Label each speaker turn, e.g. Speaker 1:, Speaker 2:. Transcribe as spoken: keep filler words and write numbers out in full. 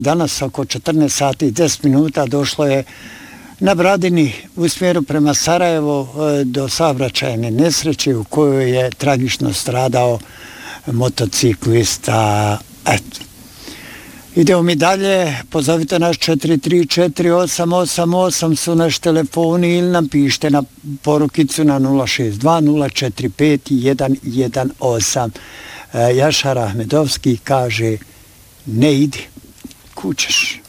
Speaker 1: Danas oko četrnaest sati i deset minuta došlo je na Bradini u smjeru prema Sarajevo do saobraćajne nesreće u kojoj je tragično stradao motociklista. Eto. Idemo mi dalje, pozovite nas četiri tri četiri osam osam osam su naš telefoni ili nam pišite na porukicu na nula šest dva nula četiri pet jedan jedan osam. Jašar Ahmedovski kaže, ne idi, kućeš.